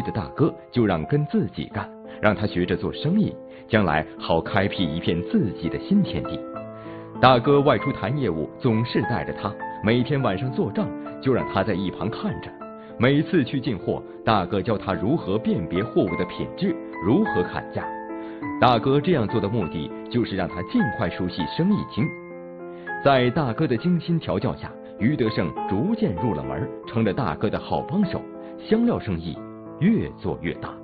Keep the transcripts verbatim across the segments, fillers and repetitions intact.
的大哥就让跟自己干，让他学着做生意，将来好开辟一片自己的新天地。大哥外出谈业务，总是带着他，每天晚上做账，就让他在一旁看着。每次去进货，大哥教他如何辨别货物的品质，如何砍价。大哥这样做的目的，就是让他尽快熟悉生意经。在大哥的精心调教下，于德胜逐渐入了门，成了大哥的好帮手，香料生意越做越大。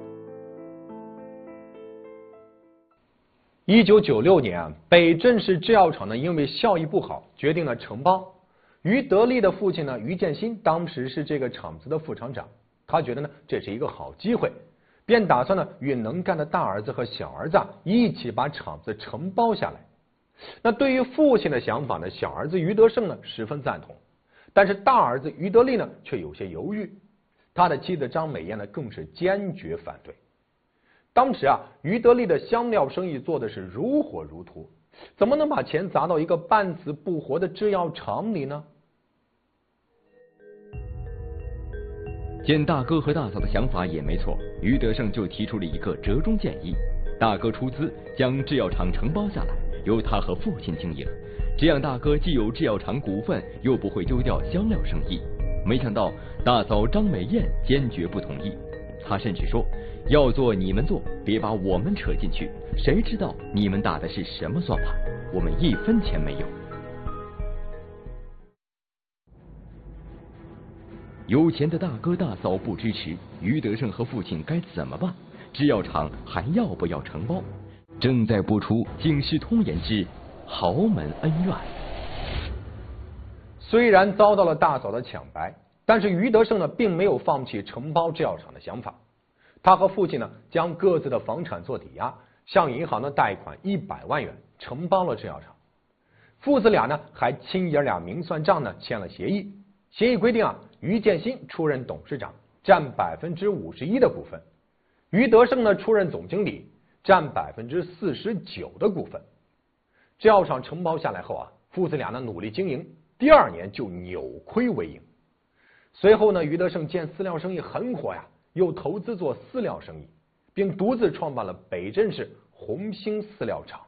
一九九六年啊，北镇市制药厂呢因为效益不好，决定了承包。于德利的父亲呢于建新当时是这个厂子的副厂长，他觉得呢这是一个好机会，便打算呢与能干的大儿子和小儿子一起把厂子承包下来。那对于父亲的想法呢，小儿子于德胜呢十分赞同，但是大儿子于德利呢却有些犹豫，他的妻子张美燕呢更是坚决反对。当时啊，于德利的香料生意做的是如火如荼，怎么能把钱砸到一个半死不活的制药厂里呢？ 见大哥和大嫂的想法也没错，于德胜就提出了一个折中建议：大哥出资将制药厂承包下来，由他和父亲经营，这样大哥既有制药厂股份，又不会丢掉香料生意。没想到大嫂张美燕坚决不同意，她甚至说：要做你们做，别把我们扯进去，谁知道你们打的是什么算盘，我们一分钱没有。有钱的大哥大嫂不支持，于德胜和父亲该怎么办？制药厂还要不要承包？正在播出《警世通言之豪门恩怨》。 虽然遭到了大嫂的抢白，但是于德胜呢并没有放弃承包制药厂的想法。他和父亲呢将各自的房产做抵押，向银行呢贷款一百万元，承包了制药厂。父子俩呢还亲爷俩明算账呢，签了协议。协议规定啊，于建新出任董事长，占百分之五十一的股份；于德胜呢出任总经理，占百分之四十九的股份。制药厂承包下来后啊，父子俩呢努力经营，第二年就扭亏为盈。随后呢，于德胜见饲料生意很火呀，又投资做饲料生意，并独自创办了北镇市红星饲料厂。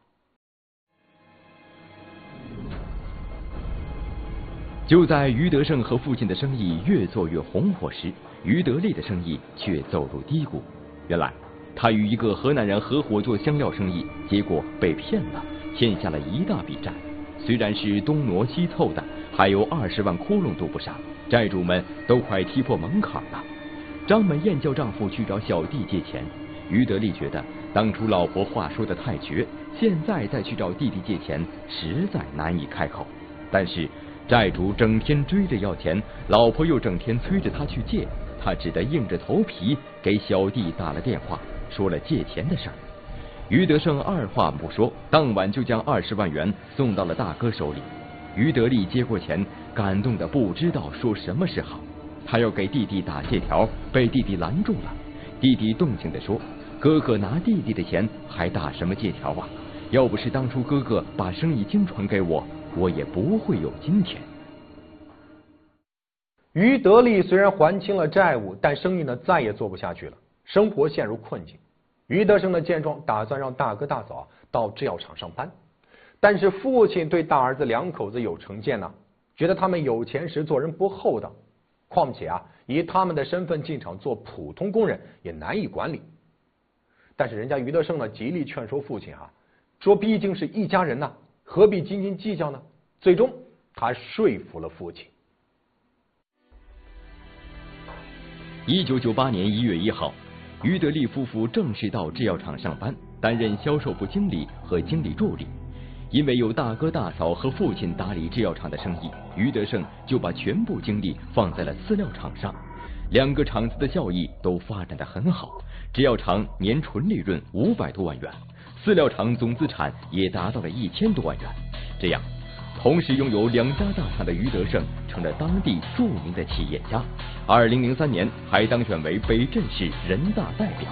就在于德胜和父亲的生意越做越红火时，于德利的生意却走入低谷。原来他与一个河南人合伙做香料生意，结果被骗了，欠下了一大笔债。虽然是东挪西凑的，还有二十万窟窿都不上，债主们都快踢破门槛了。张美燕叫丈夫去找小弟借钱，于德利觉得当初老婆话说的太绝，现在再去找弟弟借钱实在难以开口。但是债主整天追着要钱，老婆又整天催着他去借，他只得硬着头皮给小弟打了电话，说了借钱的事儿。于德胜二话不说，当晚就将二十万元送到了大哥手里。于德利接过钱，感动的不知道说什么是好。他要给弟弟打借条，被弟弟拦住了。弟弟动情地说：哥哥拿弟弟的钱还打什么借条啊？要不是当初哥哥把生意经传给我，我也不会有今天。 于德利虽然还清了债务，但生意呢再也做不下去了，生活陷入困境。于德胜的见状，打算让大哥大嫂到制药厂上班，但是父亲对大儿子两口子有成见呢、啊，觉得他们有钱时做人不厚道，况且啊，以他们的身份进厂做普通工人也难以管理。但是人家于德胜呢，极力劝说父亲啊，说毕竟是一家人呐、啊，何必斤斤计较呢？最终他说服了父亲。 一九九八年一月一号，于德利夫妇正式到制药厂上班，担任销售部经理和经理助理。因为有大哥大嫂和父亲打理制药厂的生意，于德胜就把全部精力放在了饲料厂上。两个厂子的效益都发展得很好，制药厂年纯利润五百多万元，饲料厂总资产也达到了一千多万元。这样，同时拥有两家大厂的于德胜成了当地著名的企业家。二零零三年还当选为北镇市人大代表。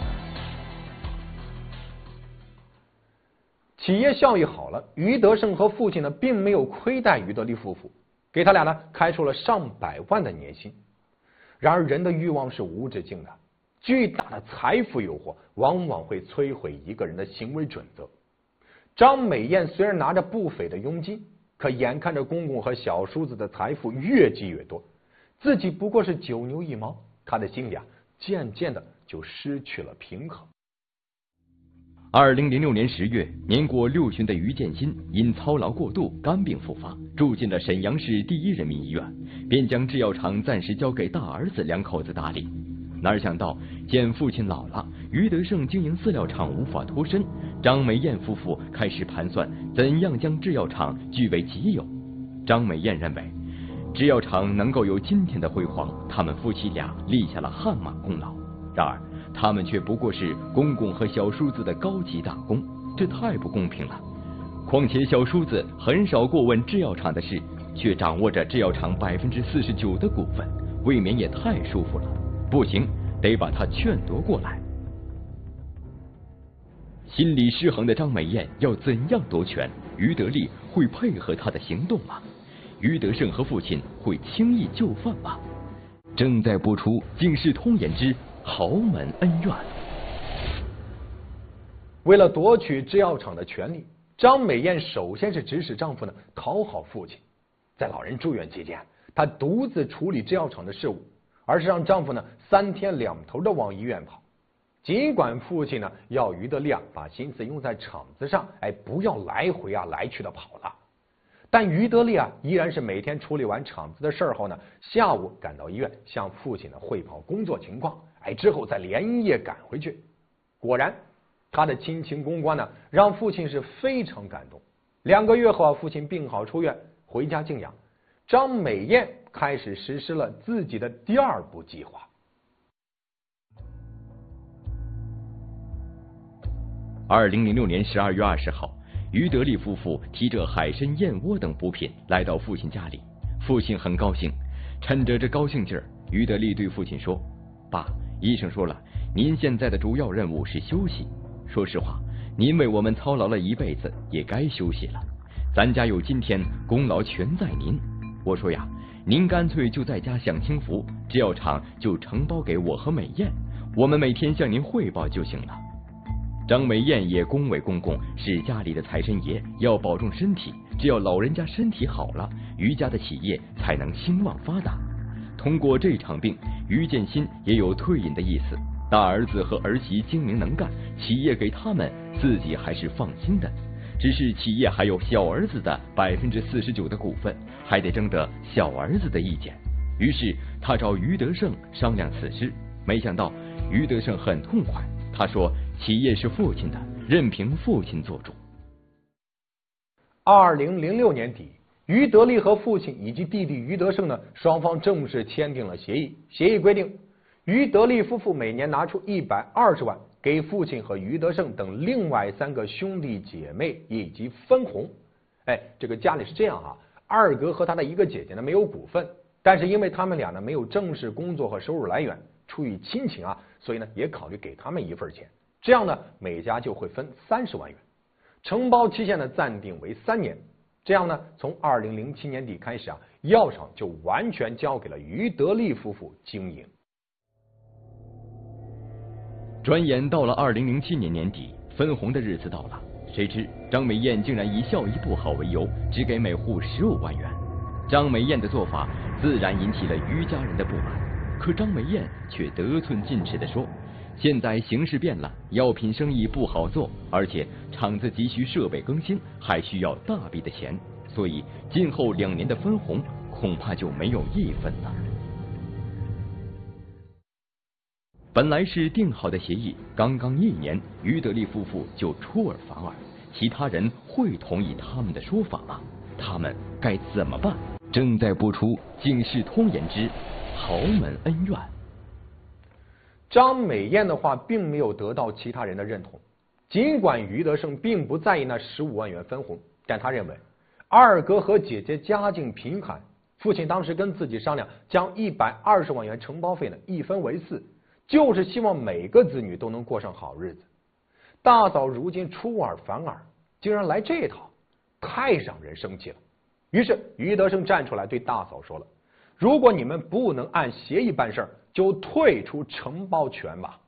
企业效益好了，于德胜和父亲呢，并没有亏待于德利夫妇，给他俩呢开出了上百万的年薪。然而人的欲望是无止境的， 巨大的财富诱惑往往会摧毁一个人的行为准则。张美燕虽然拿着不菲的佣金，可眼看着公公和小叔子的财富越积越多，自己不过是九牛一毛，她的心里啊渐渐的就失去了平衡。 二零零六年十月，年过六旬的于建新因操劳过度，肝病复发，住进了沈阳市第一人民医院，便将制药厂暂时交给大儿子两口子打理。哪想到见父亲老了，于德胜经营饲料厂无法脱身，张美燕夫妇开始盘算怎样将制药厂据为己有。张美燕认为，制药厂能够有今天的辉煌，他们夫妻俩立下了汗马功劳。然而他们却不过是公公和小叔子的高级打工，这太不公平了。况且小叔子很少过问制药厂的事，却掌握着制药厂百分之四十九的股份，未免也太舒服了。不行，得把他劝夺过来。心理失衡的张美燕要怎样夺权？于德利会配合他的行动吗？于德胜和父亲会轻易就范吗？正在播出《警世通言之豪门恩怨》。 为了夺取制药厂的权利，张美燕首先是指使丈夫呢讨好父亲。在老人住院期间，她独自处理制药厂的事务，而是让丈夫呢三天两头的往医院跑。尽管父亲呢要于德利啊把心思用在厂子上，哎，不要来回啊来去的跑了，但于德利啊依然是每天处理完厂子的事后呢，下午赶到医院向父亲呢汇报工作情况，哎，之后再连夜赶回去。果然，他的亲情公关呢让父亲是非常感动。两个月后啊，父亲病好出院，回家静养。张美燕开始实施了自己的第二步计划。 二零零六年十二月二十号，于德利夫妇提着海参、燕窝等补品来到父亲家里，父亲很高兴。趁着这高兴劲儿，于德利对父亲说：“爸，医生说了，您现在的主要任务是休息。说实话，您为我们操劳了一辈子，也该休息了。咱家有今天，功劳全在您。我说呀，您干脆就在家享清福，制药厂就承包给我和美燕，我们每天向您汇报就行了。”张美燕也恭维公公是家里的财神爷，要保重身体，只要老人家身体好了，于家的企业才能兴旺发达。通过这场病，于建新也有退隐的意思。大儿子和儿媳精明能干，企业给他们，自己还是放心的。只是企业还有小儿子的百分之四十九的股份，还得征得小儿子的意见。于是他找于德胜商量此事，没想到于德胜很痛快，他说企业是父亲的，任凭父亲做主。 二零零六年底，于德利和父亲以及弟弟于德胜呢，双方正式签订了协议。协议规定，于德利夫妇每年拿出一百二十万给父亲和于德胜等另外三个兄弟姐妹以及分红。哎，这个家里是这样啊，二哥和他的一个姐姐呢没有股份，但是因为他们俩呢没有正式工作和收入来源，出于亲情啊，所以呢也考虑给他们一份钱。这样呢，每家就会分三十万元，承包期限呢暂定为三年。这样呢，从二零零七年底开始啊，药厂就完全交给了于德利夫妇经营。 转眼到了二零零七年年底，分红的日子到了，谁知张美燕竟然以效益不好为由，只给每户十五万元。张美燕的做法自然引起了于家人的不满，可张美燕却得寸进尺地说，现在形势变了，药品生意不好做，而且厂子急需设备更新，还需要大笔的钱，所以今后两年的分红恐怕就没有一分了。本来是定好的协议，刚刚一年，于德利夫妇就出尔反尔，其他人会同意他们的说法吗？他们该怎么办？正在播出《警世通言之豪门恩怨》。 张美燕的话并没有得到其他人的认同，尽管于德胜并不在意那十五万元分红，但他认为二哥和姐姐家境贫寒，父亲当时跟自己商量，将一百二十万元承包费呢一分为四，就是希望每个子女都能过上好日子。大嫂如今出尔反尔，竟然来这套，太让人生气了。于是于德胜站出来对大嫂说了，如果你们不能按协议办事， 就退出承包权吧。